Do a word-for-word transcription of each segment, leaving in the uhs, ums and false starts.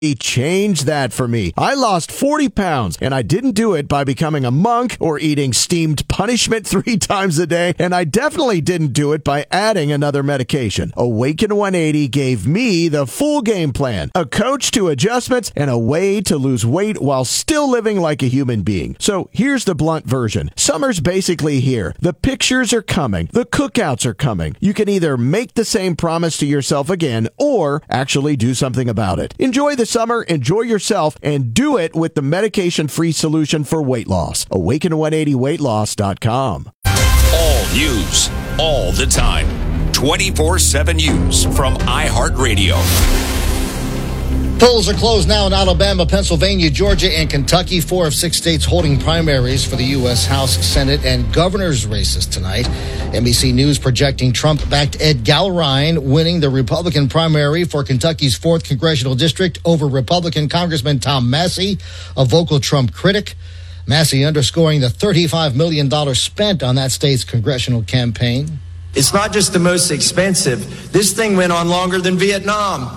He changed that for me. I lost forty pounds, and I didn't do it by becoming a monk or eating steamed punishment three times a day, and I definitely didn't do it by adding another medication. Awaken one eighty gave me the full game plan, a coach to adjustments, and a way to lose weight while still living like a human being. So here's the blunt version. Summer's basically here. The pictures are coming. The cookouts are coming. You can either make the same promise to yourself again or actually do something about it. Enjoy the summer, enjoy yourself, and do it with the medication-free solution for weight loss. awaken one eighty weight loss dot com. All news, all the time. twenty-four seven News from iHeartRadio. Polls are closed now in Alabama, Pennsylvania, Georgia, and Kentucky. Four of six states holding primaries for the U S House, Senate, and governor's races tonight. N B C News projecting Trump-backed Ed Gallrein winning the Republican primary for Kentucky's fourth congressional district over Republican Congressman Tom Massie, a vocal Trump critic. Massie underscoring the thirty-five million dollars spent on that state's congressional campaign. It's not just the most expensive. This thing went on longer than Vietnam.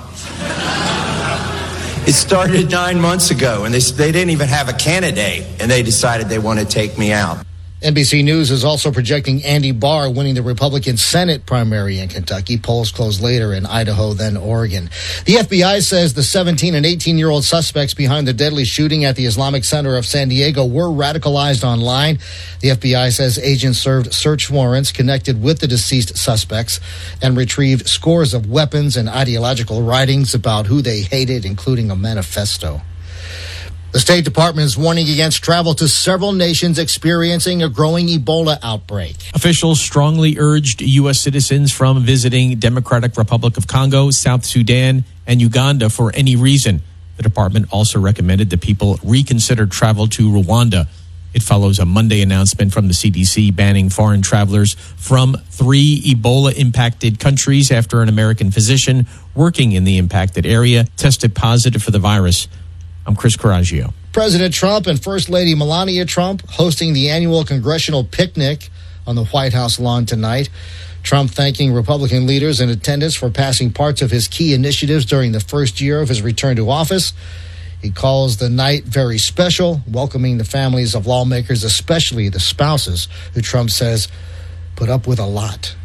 It started nine months ago, and they, they didn't even have a candidate, and they decided they want to take me out. N B C News is also projecting Andy Barr winning the Republican Senate primary in Kentucky. Polls close later in Idaho, then Oregon. The F B I says the seventeen and eighteen-year-old suspects behind the deadly shooting at the Islamic Center of San Diego were radicalized online. The F B I says agents served search warrants connected with the deceased suspects and retrieved scores of weapons and ideological writings about who they hated, including a manifesto. The State Department is warning against travel to several nations experiencing a growing Ebola outbreak. Officials strongly urged U S citizens from visiting Democratic Republic of Congo, South Sudan, and Uganda for any reason. The department also recommended that people reconsider travel to Rwanda. It follows a Monday announcement from the C D C banning foreign travelers from three Ebola-impacted countries after an American physician working in the impacted area tested positive for the virus. I'm Chris Coraggio. President Trump and First Lady Melania Trump hosting the annual congressional picnic on the White House lawn tonight. Trump thanking Republican leaders in attendance for passing parts of his key initiatives during the first year of his return to office. He calls the night very special, welcoming the families of lawmakers, especially the spouses, who Trump says put up with a lot.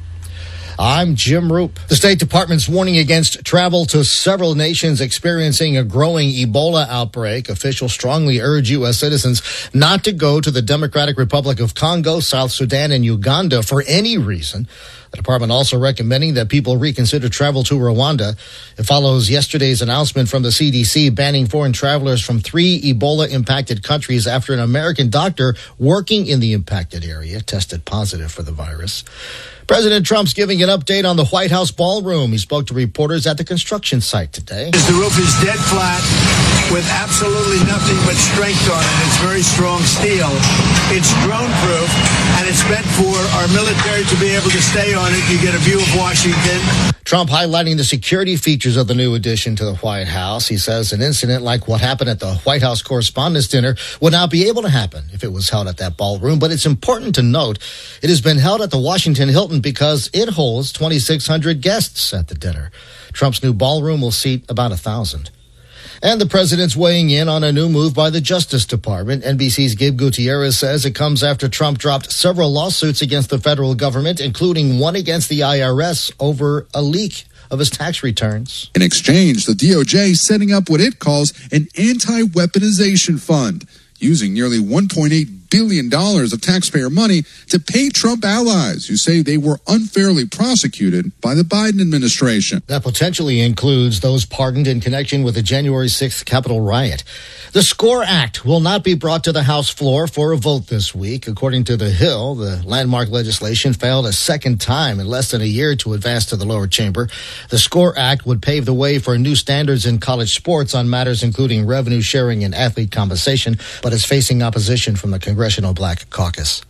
I'm Jim Roop. The State Department's warning against travel to several nations experiencing a growing Ebola outbreak. Officials strongly urge U S citizens not to go to the Democratic Republic of Congo, South Sudan, and Uganda for any reason. The department also recommending that people reconsider travel to Rwanda. It follows yesterday's announcement from the C D C banning foreign travelers from three Ebola-impacted countries after an American doctor working in the impacted area tested positive for the virus. President Trump's giving an update on the White House ballroom. He spoke to reporters at the construction site today. The roof is dead flat with absolutely nothing but strength on it. It's very strong steel. It's drone-proof, and it's meant for our military to be able to stay on it. You get a view of Washington. Trump highlighting the security features of the new addition to the White House. He says an incident like what happened at the White House Correspondents' Dinner would not be able to happen if it was held at that ballroom. But it's important to note it has been held at the Washington Hilton because it holds twenty-six hundred guests at the dinner. Trump's new ballroom will seat about one thousand. And the president's weighing in on a new move by the Justice Department. N B C's Gabe Gutierrez says it comes after Trump dropped several lawsuits against the federal government, including one against the I R S over a leak of his tax returns. In exchange, the D O J is setting up what it calls an anti-weaponization fund, using nearly one point eight billion dollars of taxpayer money to pay Trump allies who say they were unfairly prosecuted by the Biden administration. That potentially includes those pardoned in connection with the January sixth Capitol riot. The SCORE Act will not be brought to the House floor for a vote this week. According to The Hill, the landmark legislation failed a second time in less than a year to advance to the lower chamber. The SCORE Act would pave the way for new standards in college sports on matters including revenue sharing and athlete compensation, but is facing opposition from the Congressional Black Caucus.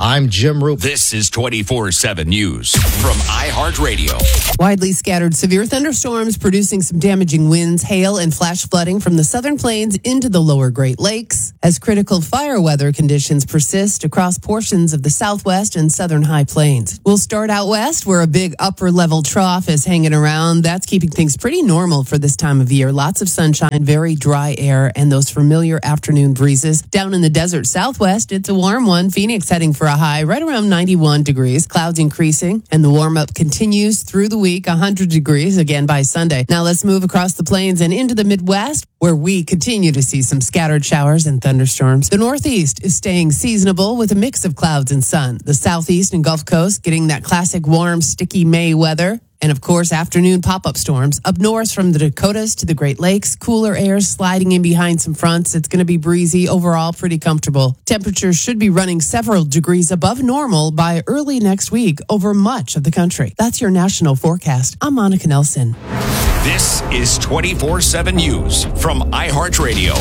I'm Jim Roop. This is twenty-four seven News from iHeartRadio. Widely scattered severe thunderstorms producing some damaging winds, hail, and flash flooding from the southern plains into the lower Great Lakes as critical fire weather conditions persist across portions of the southwest and southern high plains. We'll start out west where a big upper level trough is hanging around. That's keeping things pretty normal for this time of year. Lots of sunshine, very dry air, and those familiar afternoon breezes. Down in the desert southwest, it's a warm one. Phoenix heading for a high right around ninety-one degrees. Clouds increasing, and the warm-up continues through the week, one hundred degrees again by Sunday. Now let's move across the plains and into the Midwest, where we continue to see some scattered showers and thunderstorms. The Northeast is staying seasonable with a mix of clouds and sun. The Southeast and Gulf Coast getting that classic warm, sticky May weather. And, of course, afternoon pop-up storms. Up north from the Dakotas to the Great Lakes, cooler air sliding in behind some fronts. It's going to be breezy, overall pretty comfortable. Temperatures should be running several degrees above normal by early next week over much of the country. That's your national forecast. I'm Monica Nelson. This is twenty-four seven News from iHeartRadio.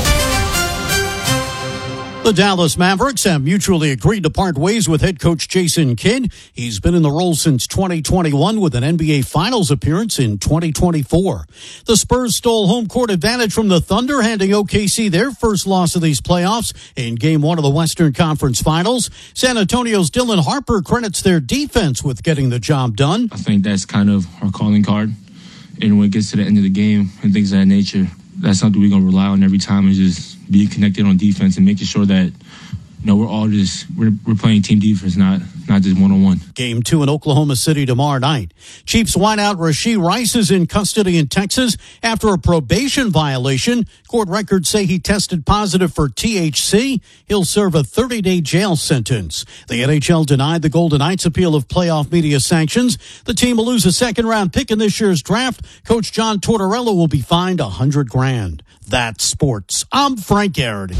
The Dallas Mavericks have mutually agreed to part ways with head coach Jason Kidd. He's been in the role since twenty twenty-one with an N B A Finals appearance in twenty twenty-four. The Spurs stole home court advantage from the Thunder, handing O K C their first loss of these playoffs in Game one of the Western Conference Finals. San Antonio's Dylan Harper credits their defense with getting the job done. I think that's kind of our calling card. And when it gets to the end of the game and things of that nature, that's something we're going to rely on every time, is just being connected on defense and making sure that, you know, we're all just, we're, we're playing team defense, not not just one-on-one. Game two in Oklahoma City tomorrow night. Chiefs wideout Rashee Rice is in custody in Texas after a probation violation. Court records say he tested positive for T H C. He'll serve a thirty-day jail sentence. The N H L denied the Golden Knights' appeal of playoff media sanctions. The team will lose a second-round pick in this year's draft. Coach John Tortorella will be fined a hundred grand. That's sports. I'm Frank Garrity.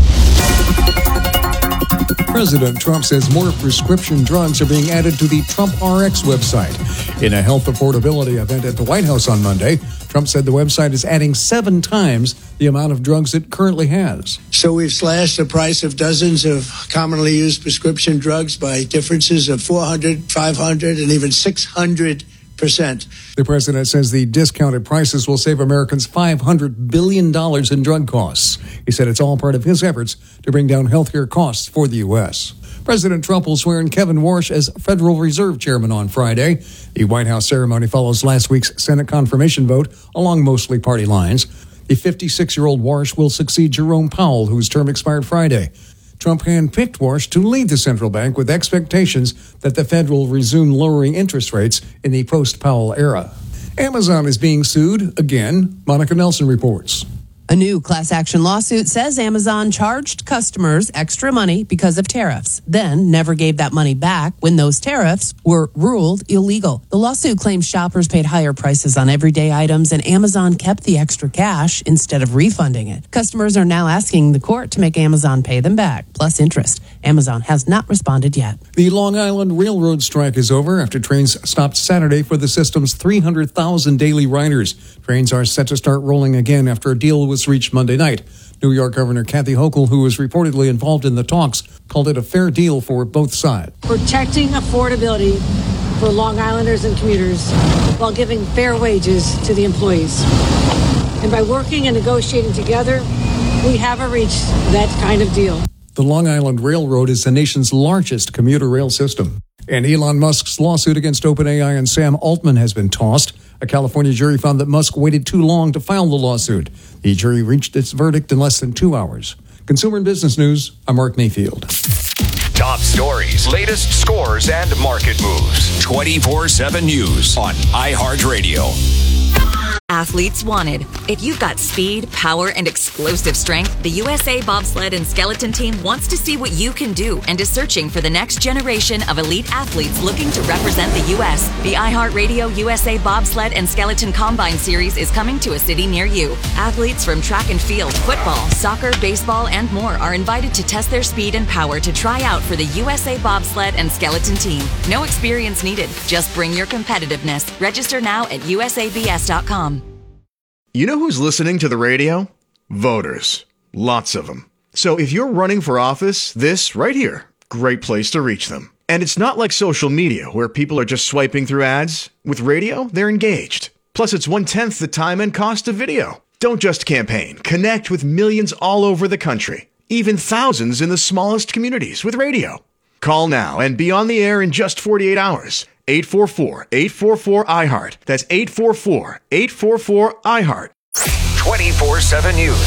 President Trump says more prescription drugs are being added to the Trump R X website. In a health affordability event at the White House on Monday, Trump said the website is adding seven times the amount of drugs it currently has. So we've slashed the price of dozens of commonly used prescription drugs by differences of four hundred, five hundred, and even six hundred percent. The president says the discounted prices will save Americans five hundred billion dollars in drug costs. He said it's all part of his efforts to bring down healthcare costs for the U S. President Trump will swear in Kevin Warsh as Federal Reserve Chairman on Friday. The White House ceremony follows last week's Senate confirmation vote along mostly party lines. The fifty-six-year-old Warsh will succeed Jerome Powell, whose term expired Friday. Trump handpicked Warsh to lead the central bank with expectations that the Fed will resume lowering interest rates in the post-Powell era. Amazon is being sued again. Monica Nelson reports. A new class action lawsuit says Amazon charged customers extra money because of tariffs, then never gave that money back when those tariffs were ruled illegal. The lawsuit claims shoppers paid higher prices on everyday items and Amazon kept the extra cash instead of refunding it. Customers are now asking the court to make Amazon pay them back, plus interest. Amazon has not responded yet. The Long Island Railroad strike is over after trains stopped Saturday for the system's three hundred thousand daily riders. Trains are set to start rolling again after a deal was reached Monday night. New York Governor Kathy Hochul, who was reportedly involved in the talks, called it a fair deal for both sides. Protecting affordability for Long Islanders and commuters while giving fair wages to the employees. And by working and negotiating together, we haven't reached that kind of deal. The Long Island Railroad is the nation's largest commuter rail system. And Elon Musk's lawsuit against OpenAI and Sam Altman has been tossed. A California jury found that Musk waited too long to file the lawsuit. The jury reached its verdict in less than two hours. Consumer and Business News, I'm Mark Mayfield. Top stories, latest scores, and market moves. twenty-four seven News on iHeartRadio. Athletes wanted. If you've got speed, power, and explosive strength, the U S A Bobsled and Skeleton Team wants to see what you can do and is searching for the next generation of elite athletes looking to represent the U S. The iHeartRadio U S A Bobsled and Skeleton Combine Series is coming to a city near you. Athletes from track and field, football, soccer, baseball, and more are invited to test their speed and power to try out for the U S A Bobsled and Skeleton Team. No experience needed. Just bring your competitiveness. Register now at U S A B S dot com. You know who's listening to the radio? Voters. Lots of them. So if you're running for office, this right here, great place to reach them. And it's not like social media where people are just swiping through ads. With radio, they're engaged. Plus, it's one-tenth the time and cost of video. Don't just campaign. Connect with millions all over the country, even thousands in the smallest communities with radio. Call now and be on the air in just forty-eight hours. eight four four, eight four four, I heart. That's eight four four, eight four four, I heart. twenty-four seven News.